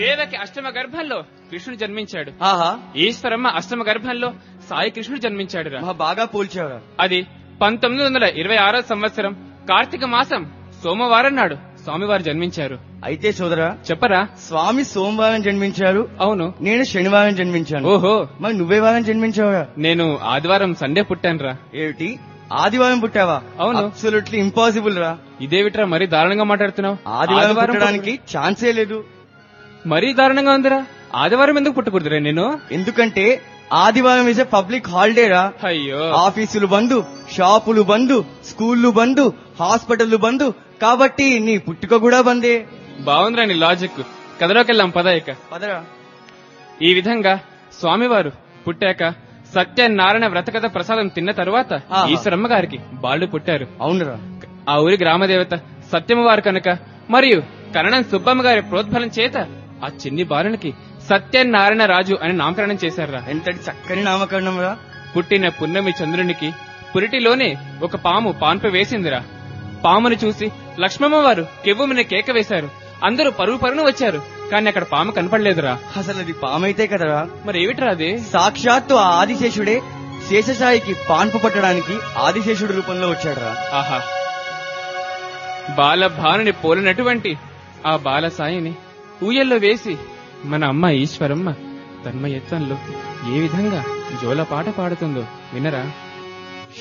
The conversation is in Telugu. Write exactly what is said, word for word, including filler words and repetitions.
దేవకి అష్టమ గర్భంలో కృష్ణుడు జన్మించాడు. ఆహా, ఈశ్వరమ్మ అష్టమ గర్భంలో సాయి కృష్ణుడు జన్మించాడు. బాగా పోల్చావురా. అది పంతొమ్మిది వందల ఇరవై ఆరో సంవత్సరం కార్తీక మాసం సోమవారం నాడు స్వామివారు జన్మించారు. అయితే సోదరా చెప్పరా. స్వామి సోమవారం జన్మించారు. అవును. నేను శనివారం జన్మించాను. ఓహో, మరి నువ్వే వారం జన్మించావురా? నేను ఆదివారం సండే పుట్టాను రా. ఏమిటి, ఆదివారం పుట్టావా? అవును. అబ్సల్యూట్లీ ఇంపాసిబుల్ రా. ఇదేవిట్రా మరీ దారుణంగా మాట్లాడుతున్నావు. ఆదివారం పుట్టడానికి ఛాన్సే లేదు. మరీ దారుణంగా ఉందిరా. ఆదివారం ఎందుకు పుట్టకూడదురా నేను? ఎందుకంటే ఆదివారం ఇస్ ఎ పబ్లిక్ హాలిడే రా. అయ్యో, ఆఫీసులు బంద్, షాపులు బంద్, స్కూళ్లు బంద్, హాస్పిటల్ బంద్, కాబట్టి నీ పుట్టుక కూడా బందే. బాగుందిరా నీ లాజిక్. కథలోకెళ్ళాం పద ఇక. పదరా. ఈ విధంగా స్వామివారు పుట్టాక సత్యనారాయణ వ్రతకథ ప్రసాదం తిన్న తరువాత ఈశ్వరమ్మ గారికి బాలుడు పుట్టారు. అవునురా. ఆ ఊరి గ్రామదేవత సత్యమ్మ వారు కనుక మరియు కరణం సుబ్బమ్మ గారి ప్రోద్బలం చేత ఆ చిన్ని బాలునికి సత్యనారాయణ రాజు అని నామకరణం చేశారా. ఎంతటి చక్కని నామకరణం రా. పుట్టిన పున్నమి చంద్రునికి పురిటిలోనే ఒక పాము పాన్ప వేసిందిరా. పామును చూసి లక్ష్మమ్మ వారు కెవ్వుమని కేక వేశారు. అందరూ పరుగు పరుగును వచ్చారు, కానీ అక్కడ పాము కనపడలేదురా. అసలు అది పామైతే కదరా. మరి ఏమిట్రా అది? సాక్షాత్తు ఆ ఆదిశేషుడే శేషసాయికి పాన్పు పట్టడానికి ఆదిశేషుడి రూపంలో వచ్చాడురా. ఆహా, బాలభానుని పోలినటువంటి ఆ బాలసాయిని ఊయల్లో వేసి మన అమ్మ ఈశ్వరమ్మ తన్మయత్వంలో ఏ విధంగా జోలపాట పాడుతుందో వినరా.